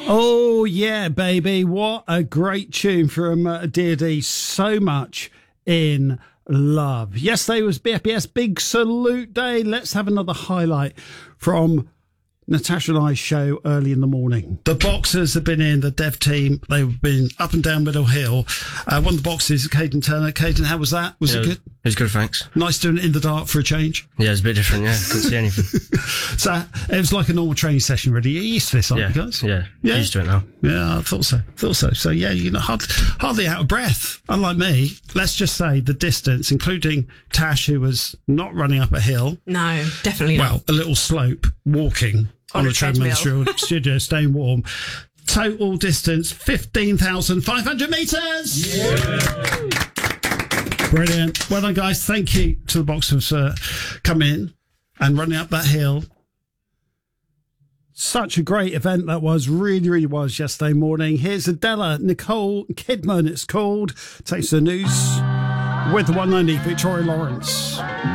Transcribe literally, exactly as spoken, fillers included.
Oh, yeah, baby. What a great tune from uh, Deirdre. So much in love. Yesterday was B F B S Big Salute Day. Let's have another highlight from Natasha and I's show early in the morning. The boxers have been in, the dev team. They've been up and down Middle Hill. Uh, one of the boxers, Caden Turner. Caden, how was that? Was yeah, it good? It was good, thanks. Nice doing it in the dark for a change? Yeah, it was a bit different, yeah. Couldn't see anything. So it was like a normal training session, really. You're used to this, aren't yeah, you guys? Yeah, yeah, used to it now. Yeah, I thought so. Thought so. So, yeah, you're not hard, hardly out of breath. Unlike me, let's just say the distance, including Tash, who was not running up a hill. No, definitely well, not. Well, a little slope, walking on, on a treadmill studio, staying warm. Total distance, fifteen thousand five hundred metres! Yeah. Brilliant. Well done, guys. Thank you to the boxers for uh, coming in and running up that hill. Such a great event that was. Really, really was yesterday morning. Here's Adela Nicole Kidman, it's called. Takes the news with the one ninety Victoria Lawrence.